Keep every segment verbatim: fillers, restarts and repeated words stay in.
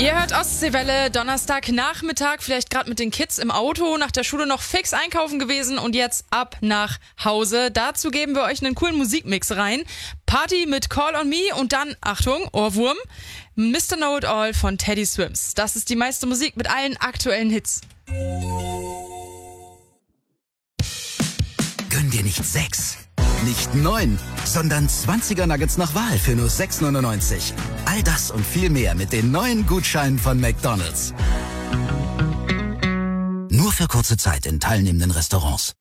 Ihr hört Ostseewelle, Donnerstagnachmittag, vielleicht gerade mit den Kids im Auto, nach der Schule noch fix einkaufen gewesen und jetzt ab nach Hause. Dazu geben wir euch einen coolen Musikmix rein. Party mit Call on Me und dann, Achtung, Ohrwurm, Mister Know-It-All von Teddy Swims. Das ist die meiste Musik mit allen aktuellen Hits. Gönn dir nicht sechs, nicht neun, sondern zwanziger Nuggets nach Wahl für nur sechs neunundneunzig. All das und viel mehr mit den neuen Gutscheinen von McDonald's. Nur für kurze Zeit in teilnehmenden Restaurants.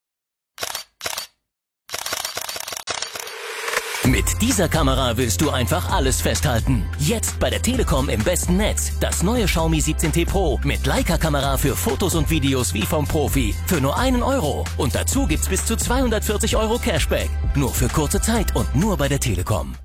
Mit dieser Kamera willst du einfach alles festhalten. Jetzt bei der Telekom im besten Netz. Das neue Xiaomi siebzehn T Pro mit Leica-Kamera für Fotos und Videos wie vom Profi. Für nur einen Euro. Und dazu gibt's bis zu zweihundertvierzig Euro Cashback. Nur für kurze Zeit und nur bei der Telekom.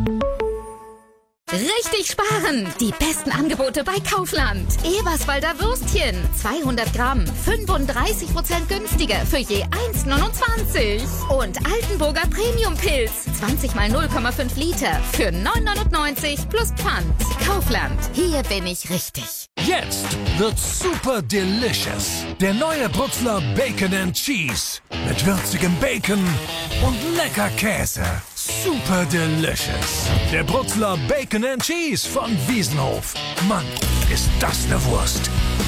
Richtig sparen! Die besten Angebote bei Kaufland. Eberswalder Würstchen. zweihundert Gramm. fünfunddreißig Prozent günstiger für je eins neunundzwanzig. Und Altenburger Premium-Pilz. zwanzig mal null Komma fünf Liter für neun neunundneunzig plus Pfand. Kaufland. Hier bin ich richtig. Jetzt wird's super delicious. Der neue Bruxler Bacon and Cheese. Mit würzigem Bacon und lecker Käse. Super delicious. Der Bruxler Bacon and Cheese von Wiesenhof. Mann, ist das eine Wurst.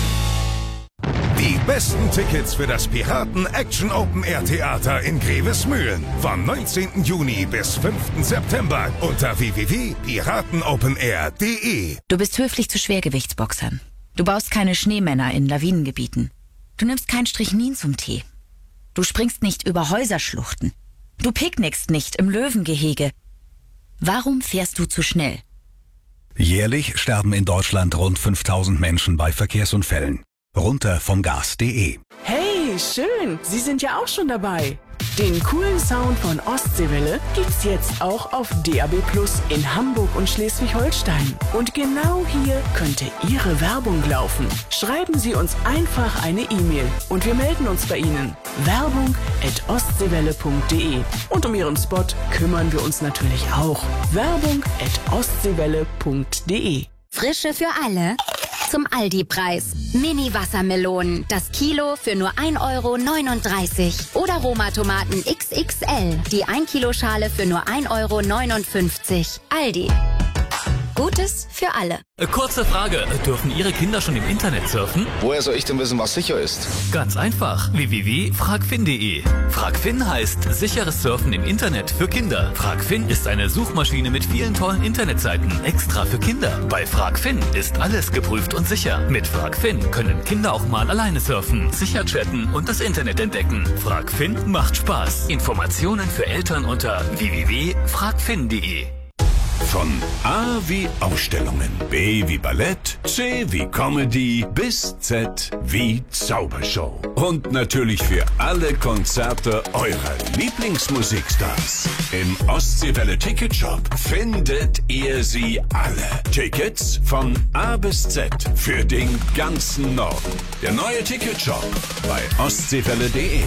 Die besten Tickets für das Piraten Action Open Air Theater in Grevesmühlen. Vom neunzehnten Juni bis fünften September unter w w w punkt piratenopenair punkt de. Du bist höflich zu Schwergewichtsboxern. Du baust keine Schneemänner in Lawinengebieten. Du nimmst kein Strychnin zum Tee. Du springst nicht über Häuserschluchten. Du picknickst nicht im Löwengehege. Warum fährst du zu schnell? Jährlich sterben in Deutschland rund fünftausend Menschen bei Verkehrsunfällen. Runter vom Gas punkt de. Hey, schön, Sie sind ja auch schon dabei. Den coolen Sound von Ostseewelle gibt's jetzt auch auf D A B Plus in Hamburg und Schleswig-Holstein. Und genau hier könnte Ihre Werbung laufen. Schreiben Sie uns einfach eine E-Mail und wir melden uns bei Ihnen. Werbung at ostseewelle punkt de. Und um Ihren Spot kümmern wir uns natürlich auch. Werbung at ostseewelle punkt de. Frische für alle. Zum Aldi-Preis. Mini-Wassermelonen. Das Kilo für nur ein Euro neununddreißig. Oder Roma-Tomaten X X L. Die ein Kilo Schale für nur ein Euro neunundfünfzig. Aldi. Gutes für alle. Kurze Frage, dürfen Ihre Kinder schon im Internet surfen? Woher soll ich denn wissen, was sicher ist? Ganz einfach, w w w punkt fragfin punkt de. Fragfin heißt sicheres Surfen im Internet für Kinder. Fragfin ist eine Suchmaschine mit vielen tollen Internetseiten, extra für Kinder. Bei Fragfin ist alles geprüft und sicher. Mit Fragfin können Kinder auch mal alleine surfen, sicher chatten und das Internet entdecken. Fragfin macht Spaß. Informationen für Eltern unter w w w punkt fragfin punkt de. Von A wie Ausstellungen, B wie Ballett, C wie Comedy bis Z wie Zaubershow. Und natürlich für alle Konzerte eurer Lieblingsmusikstars. Im Ostseewelle Ticketshop findet ihr sie alle. Tickets von A bis Z für den ganzen Norden. Der neue Ticketshop bei ostseewelle punkt de.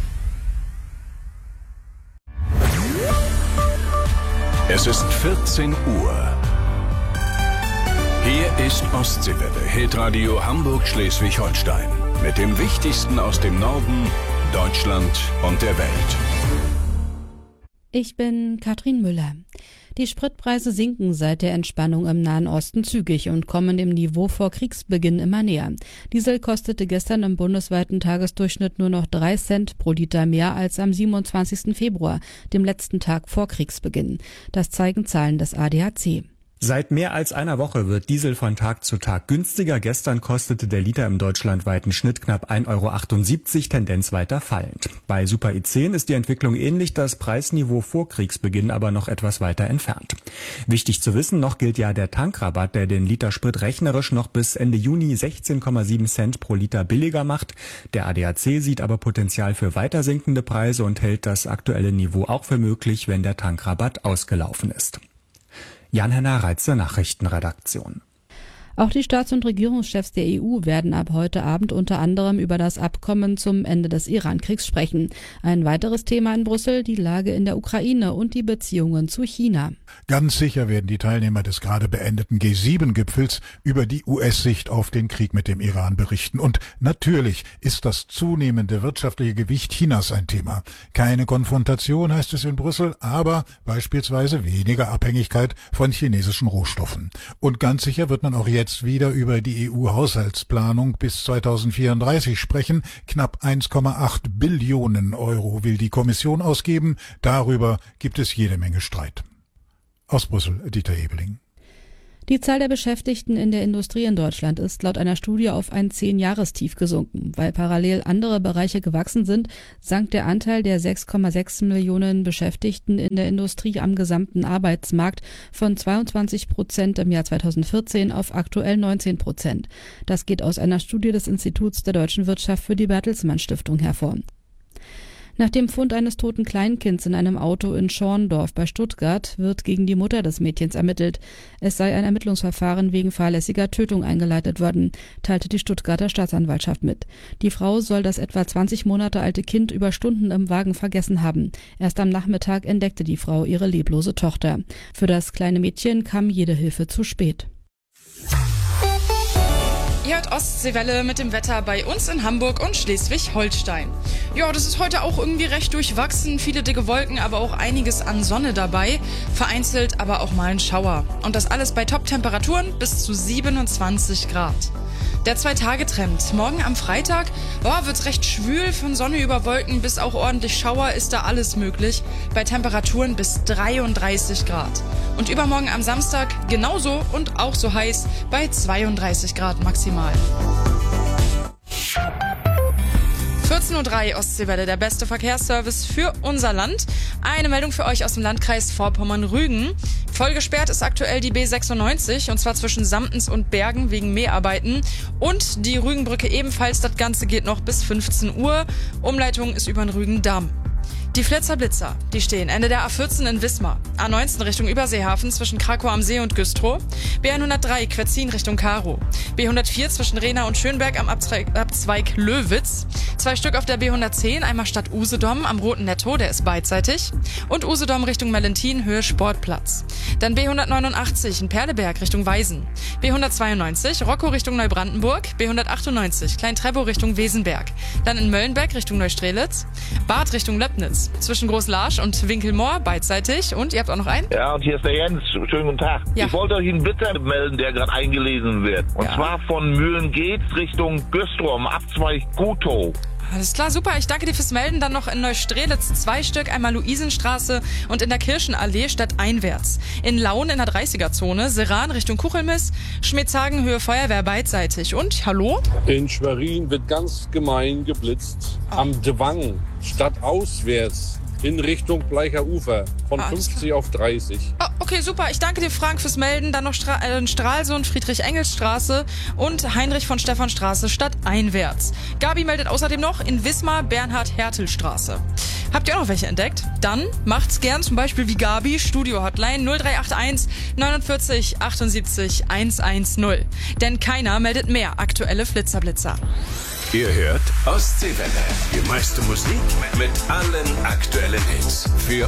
Es ist vierzehn Uhr. Hier ist Ostseewelle, Hitradio Hamburg-Schleswig-Holstein. Mit dem Wichtigsten aus dem Norden, Deutschland und der Welt. Ich bin Katrin Müller. Die Spritpreise sinken seit der Entspannung im Nahen Osten zügig und kommen dem Niveau vor Kriegsbeginn immer näher. Diesel kostete gestern im bundesweiten Tagesdurchschnitt nur noch drei Cent pro Liter mehr als am siebenundzwanzigsten Februar, dem letzten Tag vor Kriegsbeginn. Das zeigen Zahlen des A D A C. Seit mehr als einer Woche wird Diesel von Tag zu Tag günstiger. Gestern kostete der Liter im deutschlandweiten Schnitt knapp ein Euro achtundsiebzig, Tendenz weiter fallend. Bei Super I zehn ist die Entwicklung ähnlich, das Preisniveau vor Kriegsbeginn aber noch etwas weiter entfernt. Wichtig zu wissen, noch gilt ja der Tankrabatt, der den Liter Sprit rechnerisch noch bis Ende Juni sechzehn Komma sieben Cent pro Liter billiger macht. Der A D A C sieht aber Potenzial für weiter sinkende Preise und hält das aktuelle Niveau auch für möglich, wenn der Tankrabatt ausgelaufen ist. Jan-Henner Reitze, Nachrichtenredaktion. Auch die Staats- und Regierungschefs der E U werden ab heute Abend unter anderem über das Abkommen zum Ende des Iran-Kriegs sprechen. Ein weiteres Thema in Brüssel, die Lage in der Ukraine und die Beziehungen zu China. Ganz sicher werden die Teilnehmer des gerade beendeten G sieben Gipfels über die U S-Sicht auf den Krieg mit dem Iran berichten. Und natürlich ist das zunehmende wirtschaftliche Gewicht Chinas ein Thema. Keine Konfrontation heißt es in Brüssel, aber beispielsweise weniger Abhängigkeit von chinesischen Rohstoffen. Und ganz sicher wird man auch jetzt wieder über die E U-Haushaltsplanung bis zweitausendvierunddreißig sprechen. Knapp eins Komma acht Billionen Euro will die Kommission ausgeben. Darüber gibt es jede Menge Streit. Aus Brüssel, Dieter Ebeling. Die Zahl der Beschäftigten in der Industrie in Deutschland ist laut einer Studie auf ein Zehn-Jahrestief gesunken. Weil parallel andere Bereiche gewachsen sind, sank der Anteil der sechs Komma sechs Millionen Beschäftigten in der Industrie am gesamten Arbeitsmarkt von zweiundzwanzig Prozent im Jahr zweitausendvierzehn auf aktuell neunzehn Prozent. Das geht aus einer Studie des Instituts der deutschen Wirtschaft für die Bertelsmann Stiftung hervor. Nach dem Fund eines toten Kleinkinds in einem Auto in Schorndorf bei Stuttgart wird gegen die Mutter des Mädchens ermittelt. Es sei ein Ermittlungsverfahren wegen fahrlässiger Tötung eingeleitet worden, teilte die Stuttgarter Staatsanwaltschaft mit. Die Frau soll das etwa zwanzig Monate alte Kind über Stunden im Wagen vergessen haben. Erst am Nachmittag entdeckte die Frau ihre leblose Tochter. Für das kleine Mädchen kam jede Hilfe zu spät. Ihr hört Ostseewelle mit dem Wetter bei uns in Hamburg und Schleswig-Holstein. Ja, das ist heute auch irgendwie recht durchwachsen. Viele dicke Wolken, aber auch einiges an Sonne dabei. Vereinzelt aber auch mal ein Schauer. Und das alles bei Top-Temperaturen bis zu siebenundzwanzig Grad. Der Zwei-Tage-Trend. Morgen am Freitag oh, wird's recht schwül, von Sonne über Wolken bis auch ordentlich Schauer ist da alles möglich. Bei Temperaturen bis dreiunddreißig Grad. Und übermorgen am Samstag genauso und auch so heiß bei zweiunddreißig Grad maximal. vierzehn Uhr drei Ostseewelle, der beste Verkehrsservice für unser Land. Eine Meldung für euch aus dem Landkreis Vorpommern-Rügen. Voll gesperrt ist aktuell die B sechsundneunzig und zwar zwischen Samtens und Bergen wegen Mäharbeiten. Und die Rügenbrücke ebenfalls. Das Ganze geht noch bis fünfzehn Uhr. Umleitung ist über den Rügendamm. Die Flitzer Blitzer, die stehen Ende der A vierzehn in Wismar, A neunzehn Richtung Überseehafen zwischen Krakau am See und Güstrow, B hundertdrei Quetzin Richtung Karo, B hundertvier zwischen Rehna und Schönberg am Abzweig, Abzweig Löwitz, zwei Stück auf der B hundertzehn, einmal Stadt Usedom am Roten Netto, der ist beidseitig, und Usedom Richtung Mellentin, Höhe Sportplatz. Dann B hundertneunundachtzig in Perleberg Richtung Weisen, B hundertzweiundneunzig Rocco Richtung Neubrandenburg, B hundertachtundneunzig Klein-Treppow Richtung Wesenberg, dann in Möllenbeck Richtung Neustrelitz, Bad Richtung Löbnitz, zwischen Großlarsch und Winkelmoor beidseitig. Und ihr habt auch noch einen? Ja, und hier ist der Jens. Schönen guten Tag. Ja. Ich wollte euch einen Bitter melden, der gerade eingelesen wird. Und ja. zwar von Mühlengeetz Richtung Güstrow am Abzweig Gutow. Alles klar, super. Ich danke dir fürs Melden. Dann noch in Neustrelitz zwei Stück, einmal Luisenstraße und in der Kirchenallee stadteinwärts. In Laun in der dreißiger-Zone, Seran Richtung Kuchelmiss, Schmetzhagen Höhe Feuerwehr beidseitig. Und, hallo? In Schwerin wird ganz gemein geblitzt. Oh. Am Dwang, stadtauswärts. In Richtung Bleicher Ufer von ah, fünfzig auf dreißig. Oh, okay, super. Ich danke dir, Frank, fürs Melden. Dann noch Stra- äh, Stralsund, Friedrich-Engels-Straße und Heinrich von Stephanstraße stadteinwärts. Gabi meldet außerdem noch in Wismar Bernhard-Hertel-Straße. Habt ihr auch noch welche entdeckt? Dann macht's gern, zum Beispiel wie Gabi, Studio-Hotline null drei acht eins neunundvierzig achtundsiebzig hundertzehn. Denn keiner meldet mehr aktuelle Flitzerblitzer. Ihr hört Ostseewelle. Die meiste Musik mit allen aktuellen Hits. Für